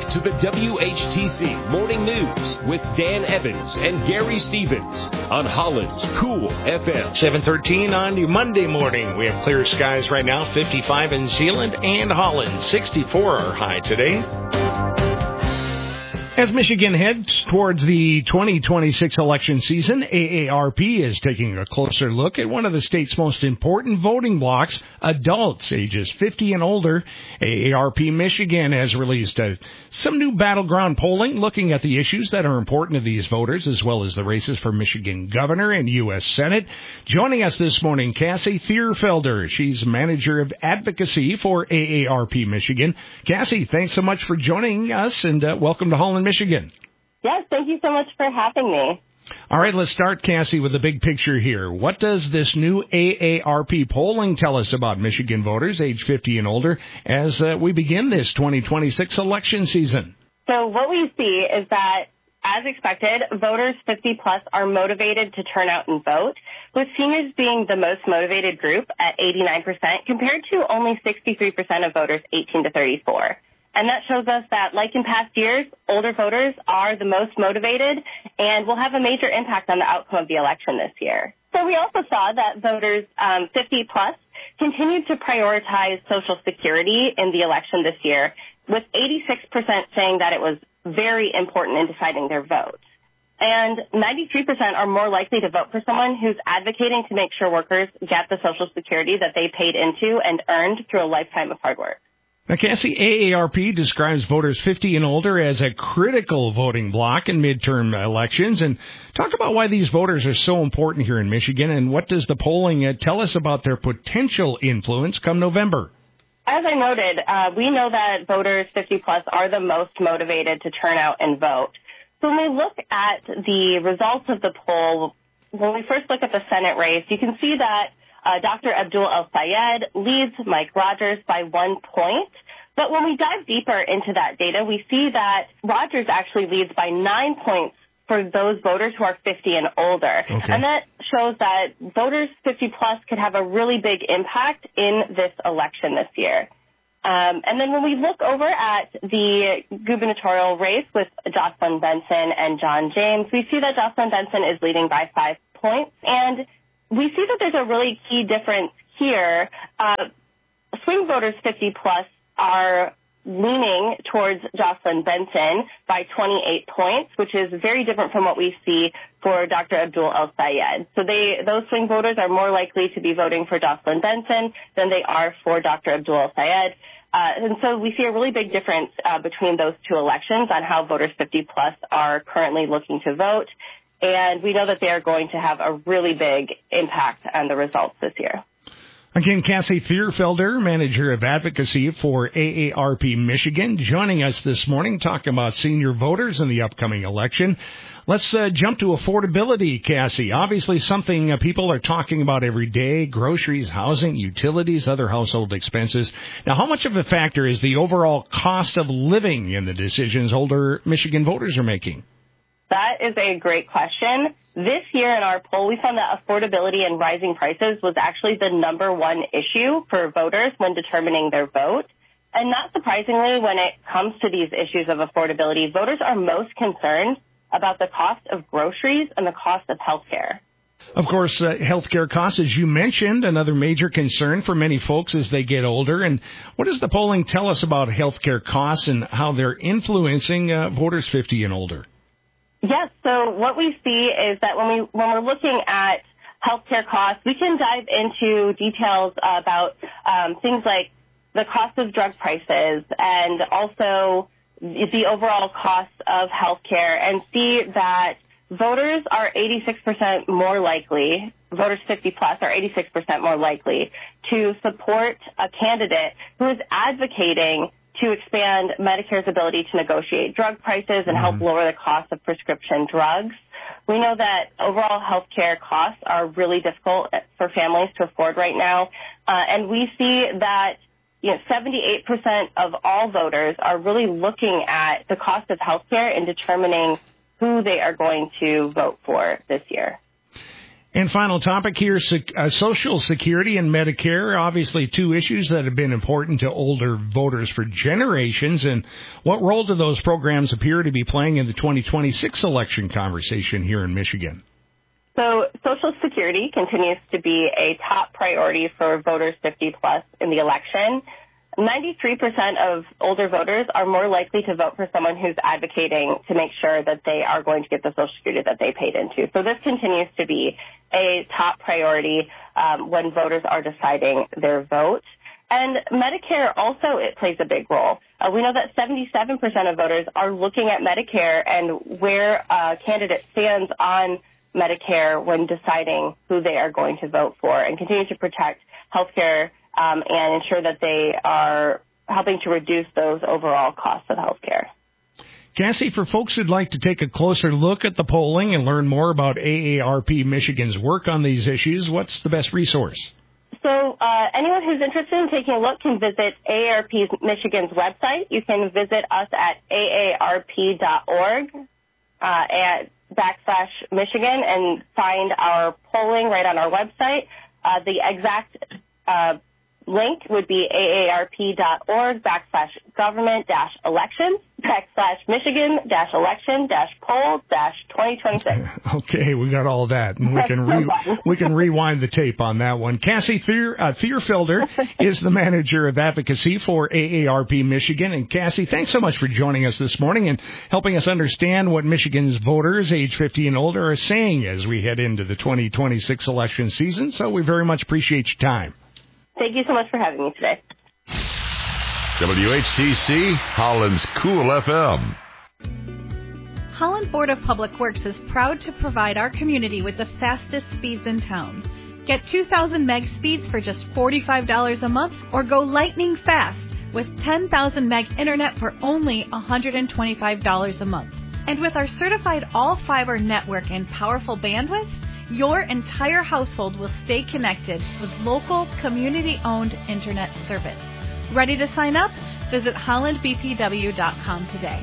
to the WHTC Morning News with Dan Evans and Gary Stevens on Holland's Cool FM. 7:13 on your Monday morning. We have clear skies right now, 55 in Zeeland and Holland, 64 our high today. As Michigan heads towards the 2026 election season, AARP is taking a closer look at one of the state's most important voting blocks, adults ages 50 and older. AARP Michigan has released some new battleground polling looking at the issues that are important to these voters, as well as the races for Michigan governor and U.S. Senate. Joining us this morning, Cassie Thierfelder. She's manager of advocacy for AARP Michigan. Cassie, thanks so much for joining us, and welcome to Holland, Michigan. Yes, thank you so much for having me. All right, let's start, Cassie, with the big picture here. What does this new AARP polling tell us about Michigan voters age 50 and older as we begin this 2026 election season? So what we see is that, as expected, voters 50 plus are motivated to turn out and vote, with seniors being the most motivated group at 89% compared to only 63% of voters 18 to 34. And that shows us that, like in past years, older voters are the most motivated and will have a major impact on the outcome of the election this year. So we also saw that voters 50 plus continued to prioritize Social Security in the election this year, with 86% saying that it was very important in deciding their vote. And 93% are more likely to vote for someone who's advocating to make sure workers get the Social Security that they paid into and earned through a lifetime of hard work. Now, Cassie, AARP describes voters 50 and older as a critical voting bloc in midterm elections. And talk about why these voters are so important here in Michigan, and what does the polling tell us about their potential influence come November? As I noted, we know that voters 50 plus are the most motivated to turn out and vote. So when we look at the results of the poll, when we first look at the Senate race, you can see that Dr. Abdul El-Sayed leads Mike Rogers by 1 point. But when we dive deeper into that data, we see that Rogers actually leads by 9 points for those voters who are 50 and older. Okay. And that shows that voters 50 plus could have a really big impact in this election this year. And then when we look over at the gubernatorial race with Jocelyn Benson and John James, we see that Jocelyn Benson is leading by 5 points. And we see that there's a really key difference here. Swing voters 50 plus are leaning towards Jocelyn Benson by 28 points, which is very different from what we see for Dr. Abdul El-Sayed. So those swing voters are more likely to be voting for Jocelyn Benson than they are for Dr. Abdul El-Sayed. And so we see a really big difference between those two elections on how voters 50 plus are currently looking to vote. And we know that they are going to have a really big impact on the results this year. Again, Cassie Thierfelder, manager of advocacy for AARP Michigan, joining us this morning, talking about senior voters in the upcoming election. Let's jump to affordability, Cassie. Obviously something people are talking about every day: groceries, housing, utilities, other household expenses. Now, how much of a factor is the overall cost of living in the decisions older Michigan voters are making? That is a great question. This year in our poll, we found that affordability and rising prices was actually the number one issue for voters when determining their vote. And not surprisingly, when it comes to these issues of affordability, voters are most concerned about the cost of groceries and the cost of health care. Of course, healthcare costs, as you mentioned, another major concern for many folks as they get older. And what does the polling tell us about healthcare costs and how they're influencing voters 50 and older? Yes, so what we see is that when we're looking at healthcare costs, we can dive into details about things like the cost of drug prices and also the overall cost of healthcare, and see that voters are 86% more likely, voters 50 plus are 86% more likely to support a candidate who is advocating to expand Medicare's ability to negotiate drug prices and help lower the cost of prescription drugs. We know that overall health care costs are really difficult for families to afford right now. And we see that 78% of all voters are really looking at the cost of health care in determining who they are going to vote for this year. And final topic here, Social Security and Medicare, obviously two issues that have been important to older voters for generations. And what role do those programs appear to be playing in the 2026 election conversation here in Michigan? So Social Security continues to be a top priority for voters 50 plus in the election. 93% of older voters are more likely to vote for someone who's advocating to make sure that they are going to get the Social Security that they paid into. So this continues to be a top priority when voters are deciding their vote. And Medicare also, it plays a big role. We know that 77% of voters are looking at Medicare and where a candidate stands on Medicare when deciding who they are going to vote for, and continue to protect healthcare and ensure that they are helping to reduce those overall costs of healthcare. Cassie, for folks who'd like to take a closer look at the polling and learn more about AARP Michigan's work on these issues, what's the best resource? So anyone who's interested in taking a look can visit AARP Michigan's website. You can visit us at aarp.org /Michigan and find our polling right on our website. The exact link would be aarp.org /government-elections /Michigan-election-poll-2026. Okay, we got all that, and we can rewind the tape on that one. Cassie Thierfelder is the manager of advocacy for AARP Michigan. And Cassie, thanks so much for joining us this morning and helping us understand what Michigan's voters age 50 and older are saying as we head into the 2026 election season. So we very much appreciate your time. Thank you so much for having me today. WHTC, Holland's Cool FM. Holland Board of Public Works is proud to provide our community with the fastest speeds in town. Get 2,000 meg speeds for just $45 a month, or go lightning fast with 10,000 meg internet for only $125 a month. And with our certified all-fiber network and powerful bandwidth, your entire household will stay connected with local, community-owned internet service. Ready to sign up? Visit hollandbpw.com today.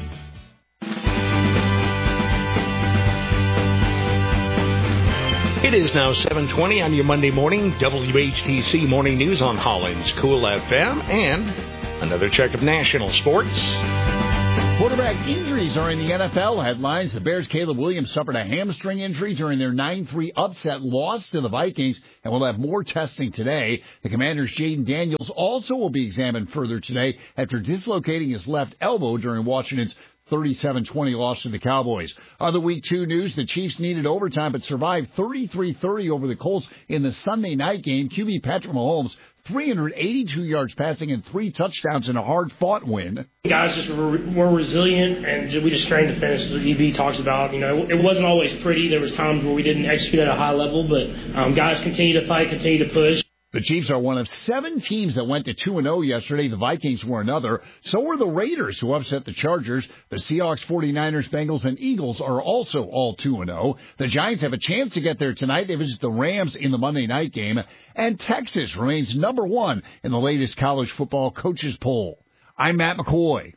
It is now 7:20 on your Monday morning WHTC Morning News on Holland's Cool FM, and another check of national sports. Quarterback injuries are in the NFL headlines. The Bears' Caleb Williams suffered a hamstring injury during their 9-3 upset loss to the Vikings, and will have more testing today. The Commanders' Jaden Daniels also will be examined further today after dislocating his left elbow during Washington's 37-20 loss to the Cowboys. Other Week 2 news, the Chiefs needed overtime but survived 33-30 over the Colts in the Sunday night game. QB Patrick Mahomes, 382 yards passing and 3 touchdowns in a hard-fought win. Guys just were resilient, and we just strained to finish. As EB talks about, it wasn't always pretty. There was times where we didn't execute at a high level, but guys continue to fight, continue to push. The Chiefs are one of 7 teams that went to 2-0 yesterday. The Vikings were another. So were the Raiders, who upset the Chargers. The Seahawks, 49ers, Bengals, and Eagles are also all 2-0. The Giants have a chance to get there tonight. They visit the Rams in the Monday night game. And Texas remains number 1 in the latest college football coaches poll. I'm Matt McCoy.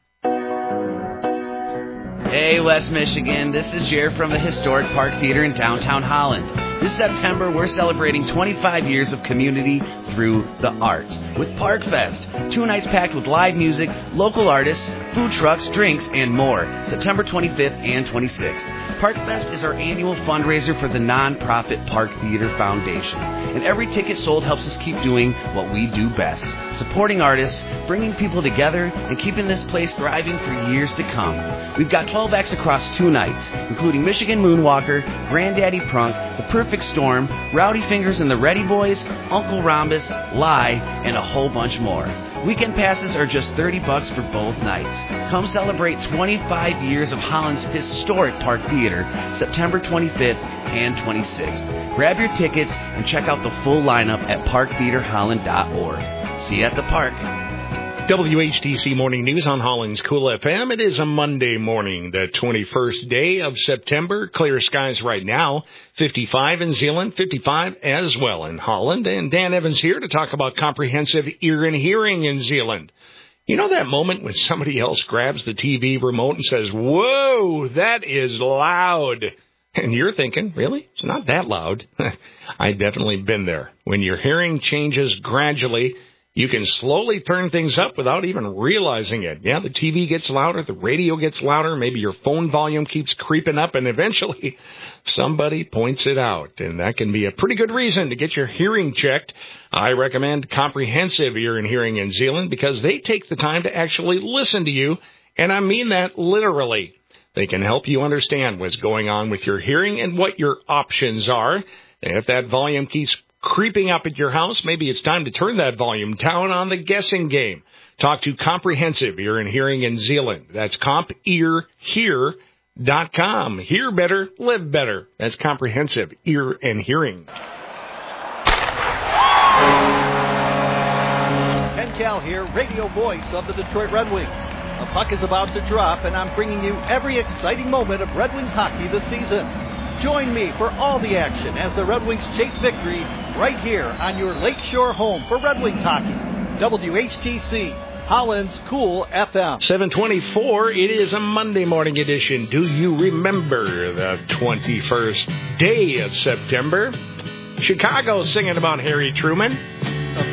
Hey, West Michigan. This is Jared from the historic Park Theater in downtown Holland. This September, we're celebrating 25 years of community through the arts with Park Fest. 2 nights packed with live music, local artists, food trucks, drinks, and more. September 25th and 26th. Park Fest is our annual fundraiser for the nonprofit Park Theater Foundation. And every ticket sold helps us keep doing what we do best. Supporting artists, bringing people together, and keeping this place thriving for years to come. We've got 12 acts across 2 nights, including Michigan Moonwalker, Granddaddy Prunk, The Perfect Storm, Rowdy Fingers and the Ready Boys, Uncle Rhombus, Lie, and a whole bunch more. Weekend passes are just $30 for both nights. Come celebrate 25 years of Holland's historic Park Theater, September 25th and 26th. Grab your tickets and check out the full lineup at parktheaterholland.org. See you at the park. WHTC Morning News on Holland's Cool FM. It is a Monday morning, the 21st day of September. Clear skies right now. 55 in Zeeland, 55 as well in Holland. And Dan Evans here to talk about comprehensive ear and hearing in Zeeland. You know that moment when somebody else grabs the TV remote and says, "Whoa, that is loud"? And you're thinking, really? It's not that loud. I've definitely been there. When your hearing changes gradually, you can slowly turn things up without even realizing it. Yeah, the TV gets louder, the radio gets louder, maybe your phone volume keeps creeping up, and eventually somebody points it out. And that can be a pretty good reason to get your hearing checked. I recommend Comprehensive Ear and Hearing in Zeeland because they take the time to actually listen to you, and I mean that literally. They can help you understand what's going on with your hearing and what your options are. And if that volume keeps creeping up at your house, maybe it's time to turn that volume down on the guessing game. Talk to Comprehensive Ear and Hearing in Zeeland. That's CompEarHear.com. Hear better, live better. That's Comprehensive Ear and Hearing. Ken Cal here, radio voice of the Detroit Red Wings. The puck is about to drop, and I'm bringing you every exciting moment of Red Wings hockey this season. Join me for all the action as the Red Wings chase victory right here on your Lakeshore home for Red Wings hockey. WHTC, Holland's Cool FM. 7:24, it is a Monday morning edition. Do you remember the 21st day of September? Chicago singing about Harry Truman.